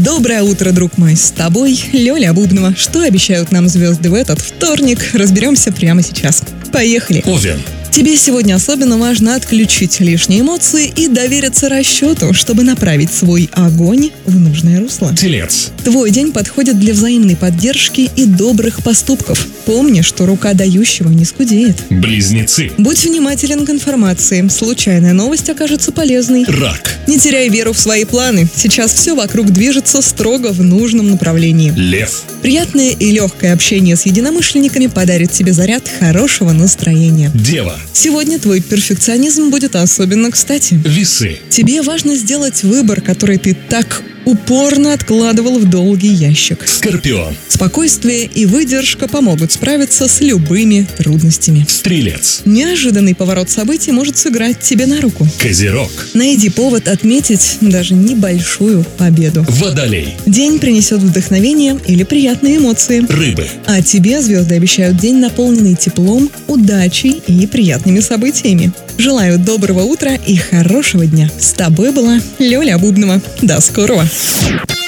Доброе утро, друг мой, с тобой Лёля Бубнова. Что обещают нам звезды в этот вторник, разберемся прямо сейчас. Поехали! Овен. Тебе сегодня особенно важно отключить лишние эмоции и довериться расчету, чтобы направить свой огонь в нужное русло. Телец. Твой день подходит для взаимной поддержки и добрых поступков. Помни, что рука дающего не скудеет. Близнецы. Будь внимателен к информации. Случайная новость окажется полезной. Рак. Не теряй веру в свои планы. Сейчас все вокруг движется строго в нужном направлении. Лев. Приятное и легкое общение с единомышленниками подарит тебе заряд хорошего настроения. Дева. Сегодня твой перфекционизм будет особенно кстати. Весы. Тебе важно сделать выбор, который ты так упорно откладывал в долгий ящик. Скорпион. Спокойствие и выдержка помогут справиться с любыми трудностями. Стрелец. Неожиданный поворот событий может сыграть тебе на руку. Козерог. Найди повод отметить даже небольшую победу. Водолей. День принесет вдохновение или приятные эмоции. Рыбы. А тебе звезды обещают день, наполненный теплом, удачей и приятными событиями. Желаю доброго утра и хорошего дня. С тобой была Лёля Бубнова. До скорого!